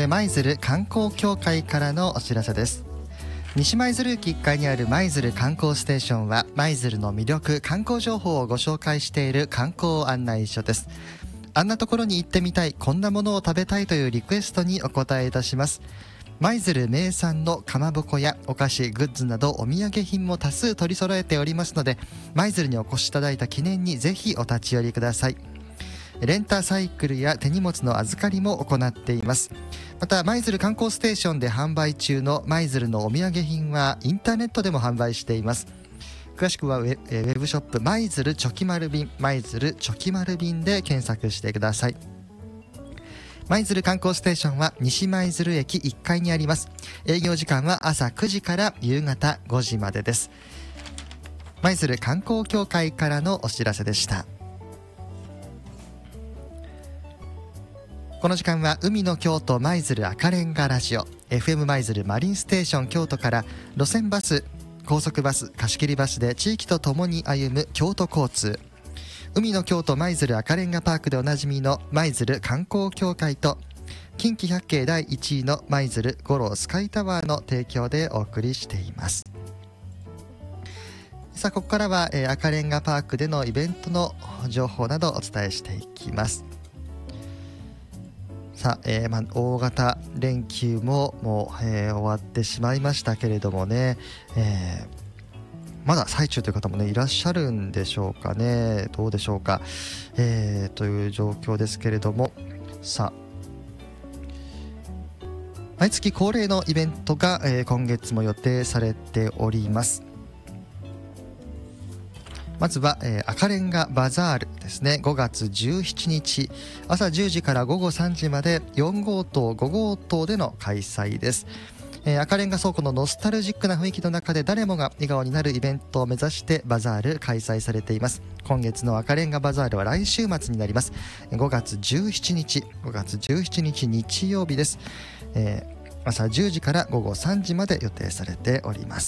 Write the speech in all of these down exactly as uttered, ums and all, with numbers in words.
て舞鶴観光協会からのお知らせです。西舞鶴駅いっかいにある舞鶴観光ステーションは舞鶴の魅力、観光情報をご紹介している観光案内所です。あんなところに行ってみたい、こんなものを食べたいというリクエストにお答えいたします。舞鶴名産のかまぼこやお菓子、グッズなどお土産品も多数取り揃えておりますので、舞鶴にお越しいただいた記念にぜひお立ち寄りください。レンタサイクルや手荷物の預かりも行っています。また舞鶴観光ステーションで販売中の舞鶴のお土産品はインターネットでも販売しています。詳しくはウェ、ウェブショップ舞鶴チョキマル便、舞鶴チョキマル便で検索してください。舞鶴観光ステーションは西舞鶴駅いっかいにあります。営業時間は朝くじから夕方ごじまでです。舞鶴観光協会からのお知らせでした。この時間は海の京都舞鶴赤レンガラジオ エフエム 舞鶴マリンステーション京都から路線バス、高速バス、貸し切りバスで地域とともに歩む京都交通、海の京都舞鶴赤レンガパークでおなじみの舞鶴観光協会と近畿百景だいいちいの舞鶴五郎スカイタワーの提供でお送りしています。さあここからは、えー、赤レンガパークでのイベントの情報などお伝えしていきます。さあ、えーまあ、大型連休ももう、えー、終わってしまいましたけれどもね、えーまだ最中という方もねいらっしゃるんでしょうかね、どうでしょうか、えー、という状況ですけれども、さあ毎月恒例のイベントが、えー、今月も予定されております。まずは、えー、赤レンガバザールですね。ごがつじゅうしちにち朝じゅうじからごごさんじまでよんごうとうごごうとうでの開催です。えー、赤レンガ倉庫のノスタルジックな雰囲気の中で誰もが笑顔になるイベントを目指してバザール開催されています。今月の赤レンガバザールは来週末になります。ごがつじゅうしちにちごがつじゅうしちにち日曜日です。えー、朝じゅうじからごごさんじまで予定されております。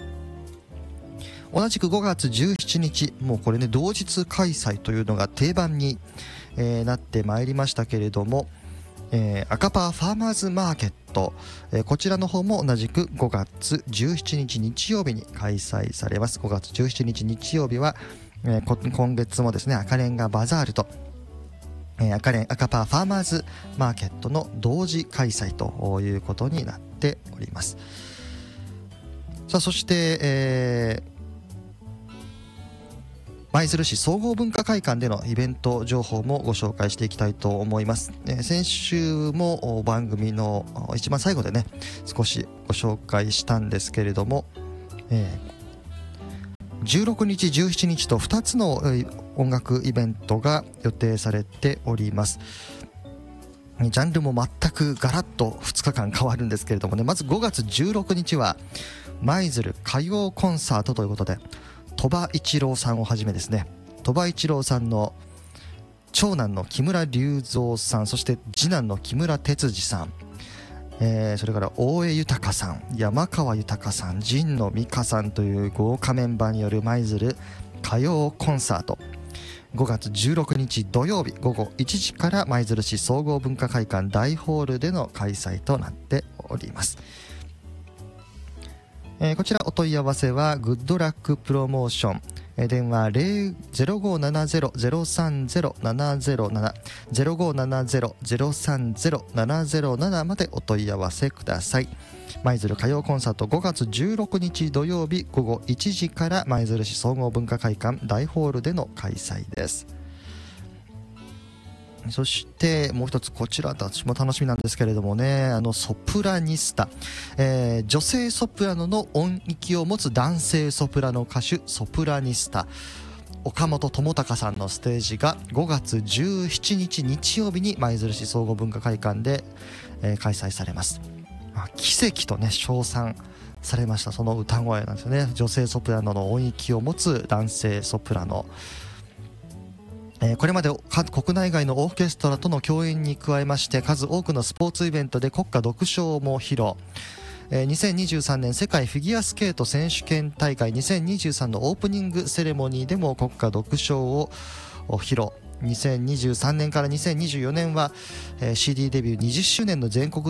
同じくごがつじゅうしちにち、もうこれね同日開催というのが定番に、えー、なってまいりましたけれども、えー、赤パーファーマーズマーケット、えー、こちらの方も同じくごがつじゅうしちにち日曜日に開催されます。ごがつじゅうしちにち日曜日は、えー、今月もですね赤レンガバザールと、えー、赤レン赤パーファーマーズマーケットの同時開催ということになっております。さあそして、えー舞鶴市総合文化会館でのイベント情報もご紹介していきたいと思います。えー、先週も番組の一番最後でね少しご紹介したんですけれども、えー、じゅうろくにちじゅうしちにちとふたつの音楽イベントが予定されております。ジャンルも全くガラッとふつかかん変わるんですけれどもね、まずごがつじゅうろくにちは舞鶴歌謡コンサートということで、鳥羽一郎さんをはじめですね、鳥羽一郎さんの長男の木村隆三さん、そして次男の木村哲司さん、えー、それから大江豊さん、山川豊さん、神野美香さんという豪華メンバーによる舞鶴歌謡コンサート、ごがつじゅうろくにち土曜日ごごいちじから舞鶴市総合文化会館大ホールでの開催となっております。えー、こちらお問い合わせはグッドラックプロモーション、えー、電話 ゼロごーななゼロ ゼロさんゼロ ななゼロなな ゼロごーななゼロ ゼロさんゼロ ななゼロななまでお問い合わせください。舞鶴歌謡コンサートごがつじゅうろくにち土曜日ごごいちじから舞鶴市総合文化会館大ホールでの開催です。そしてもう一つ、こちら私も楽しみなんですけれどもね、あのソプラニスタ、えー、女性ソプラノの音域を持つ男性ソプラノ歌手ソプラニスタ岡本智隆さんのステージがごがつじゅうしちにち日曜日に舞鶴市総合文化会館で、えー、開催されます。まあ、奇跡とね称賛されましたその歌声なんですよね。女性ソプラノの音域を持つ男性ソプラノ、えー、これまで国内外のオーケストラとの共演に加えまして数多くのスポーツイベントで国歌独唱も披露、えー、にせんにじゅうさんねん世界フィギュアスケート選手権大会にせんにじゅうさんのオープニングセレモニーでも国歌独唱を披露。にせんにじゅうさんねんからにせんにじゅうよねんは、えー、シーディー デビューにじゅっしゅうねんの全国